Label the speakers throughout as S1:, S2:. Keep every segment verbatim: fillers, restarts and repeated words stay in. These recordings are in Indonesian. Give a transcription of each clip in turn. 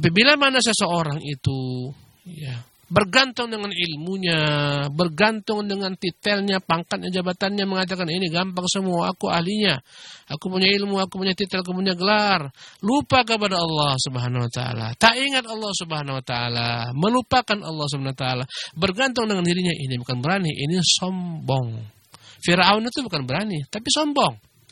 S1: Tapi bila mana seseorang itu ya bergantung dengan ilmunya, bergantung dengan titelnya, pangkatnya, jabatannya, mengatakan ini gampang semua, aku ahlinya, aku punya ilmu, aku punya titel, aku punya gelar, lupa kepada Allah Subhanahu wa taala, tak ingat Allah Subhanahu wa taala, melupakan Allah Subhanahu wa taala, bergantung dengan dirinya, ini bukan berani, ini sombong. Firaun itu bukan berani, tapi sombong.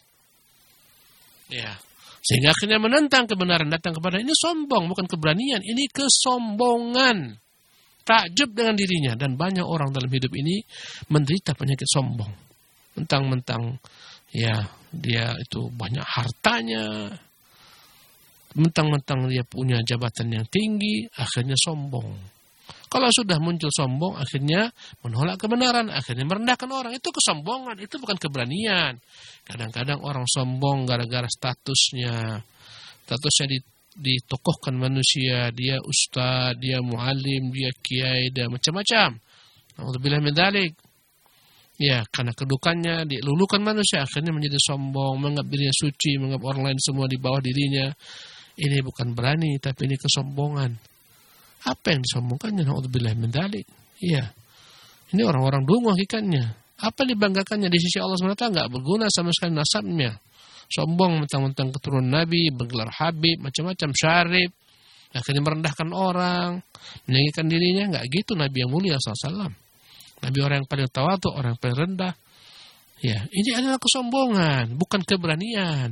S1: Ya. Sehingga akhirnya menentang kebenaran datang kepada ini sombong, bukan keberanian, ini kesombongan. Takjub dengan dirinya, dan banyak orang dalam hidup ini menderita penyakit sombong. Mentang-mentang ya dia itu banyak hartanya, mentang-mentang dia punya jabatan yang tinggi, akhirnya sombong. Kalau sudah muncul sombong, akhirnya menolak kebenaran, akhirnya merendahkan orang. Itu kesombongan, itu bukan keberanian. Kadang-kadang orang sombong gara-gara statusnya, statusnya di ditokohkan manusia, dia ustaz, dia muallim, dia kiai, dia macam-macam. Alhamdulillah min dzalik. Ya, karena kedudukannya dilulukan manusia, akhirnya menjadi sombong, menganggap dirinya suci, menganggap orang lain semua di bawah dirinya. Ini bukan berani, tapi ini kesombongan. Apa yang disombongkannya? Alhamdulillah min dzalik. Iya. Ini orang-orang dungu hakikatnya. Apa yang dibanggakannya di sisi Allah subhanahu wa taala? Enggak berguna sama sekali nasabnya. Sombong mentang-mentang keturunan Nabi, bergelar Habib, macam-macam syarif, akhirnya merendahkan orang, meninggikan dirinya. Enggak gitu Nabi yang mulia sallallahu alaihi wasallam. Nabi orang yang paling tawadhu, orang yang paling rendah. Ya, ini adalah kesombongan, bukan keberanian.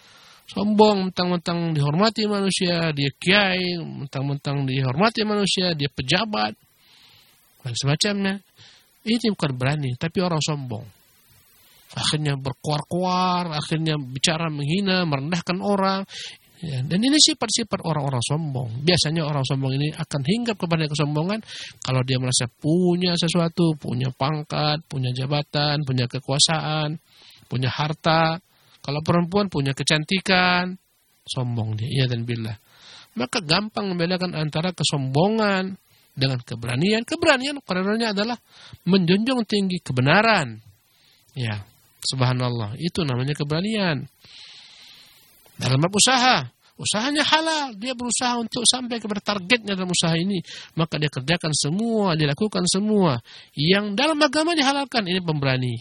S1: Sombong mentang-mentang dihormati manusia, dia kiai, mentang-mentang dihormati manusia, dia pejabat, dan semacamnya. Ini bukan berani, tapi orang sombong. Akhirnya berkuar-kuar, akhirnya bicara menghina, merendahkan orang. Ya, dan ini sifat-sifat orang-orang sombong. Biasanya orang sombong ini akan hinggap kepada kesombongan kalau dia merasa punya sesuatu, punya pangkat, punya jabatan, punya kekuasaan, punya harta. Kalau perempuan punya kecantikan, sombong dia. Iya dan billah. Maka gampang membedakan antara kesombongan dengan keberanian. Keberanian koridornya adalah menjunjung tinggi kebenaran. Ya. Subhanallah, itu namanya keberanian. Dalam bab usaha, usahanya halal, dia berusaha untuk sampai kepada targetnya dalam usaha ini, maka dia kerjakan semua, dia lakukan semua yang dalam agama dihalalkan. Ini pemberani.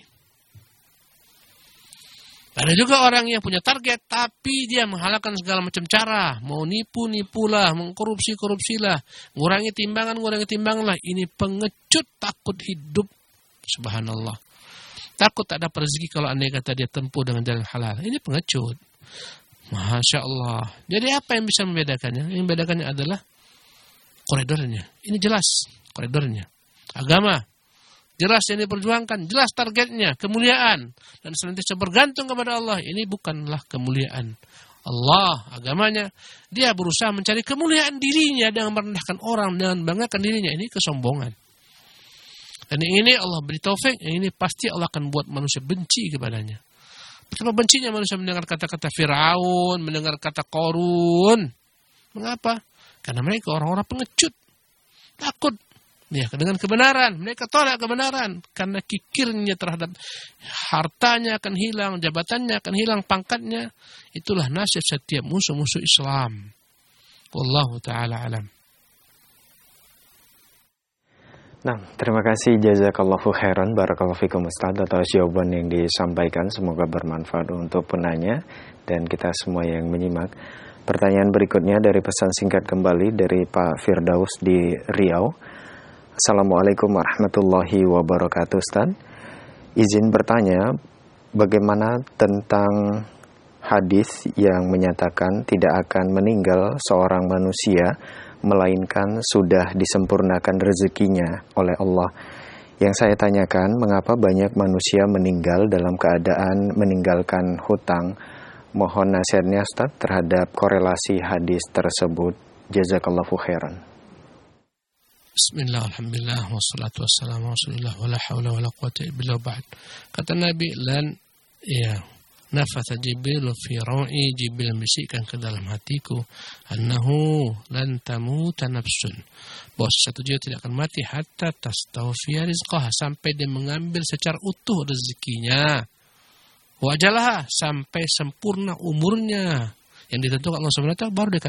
S1: Ada juga orang yang punya target, tapi dia menghalalkan segala macam cara, mau nipu-nipulah, mengkorupsi-korupsilah, ngurangi timbangan, ngurangi timbangan lah. Ini pengecut, takut hidup. Subhanallah. Takut tak dapat rezeki kalau andai kata dia tempuh dengan jalan halal. Ini pengecut. Masya Allah. Jadi apa yang bisa membedakannya? Yang membedakannya adalah koridornya. Ini jelas koridornya. Agama. Jelas yang diperjuangkan. Jelas targetnya. Kemuliaan. Dan senantiasa bergantung kepada Allah. Ini bukanlah kemuliaan Allah. Agamanya. Dia berusaha mencari kemuliaan dirinya dengan merendahkan orang. Dengan banggakan dirinya. Ini kesombongan. Dan yang ini Allah beri taufik, yang ini pasti Allah akan buat manusia benci kepadanya. Betapa bencinya manusia mendengar kata-kata Firaun, mendengar kata Qarun. Mengapa? Karena mereka orang-orang pengecut. Takut ya dengan kebenaran. Mereka tolak kebenaran. Karena kikirnya terhadap hartanya akan hilang, jabatannya akan hilang, pangkatnya. Itulah nasib setiap musuh-musuh Islam. Wallahu ta'ala alam.
S2: Nah, terima kasih jazakallahu khairan barakallahu fikum Ustaz atas jawaban yang disampaikan, semoga bermanfaat untuk penanya dan kita semua yang menyimak. Pertanyaan berikutnya dari pesan singkat kembali dari Pak Firdaus di Riau. Assalamualaikum warahmatullahi wabarakatuh Ustaz. Izin bertanya, bagaimana tentang hadis yang menyatakan tidak akan meninggal seorang manusia melainkan sudah disempurnakan rezekinya oleh Allah. Yang saya tanyakan, mengapa banyak manusia meninggal dalam keadaan meninggalkan hutang? Mohon nasihatnya Ustaz terhadap korelasi hadis tersebut. Jazakallahu khairan.
S1: Bismillah, alhamdulillah, wassalatu wassalamu ala rasulillah, wala hawla wala quwwata illa billah. Kata Nabi, lan ya nafatha Jibril fi ra'i, Jibril membisikkan ke dalam hatiku, annahu lan tamuta nafsun, bahwa satu jiwa tidak akan mati hatta tastawfiya rizqaha, sampai dia mengambil secara utuh rezekinya, wa ajalaha, sampai sempurna umurnya yang ditentukan Allah subhanahu wa taala, baru dia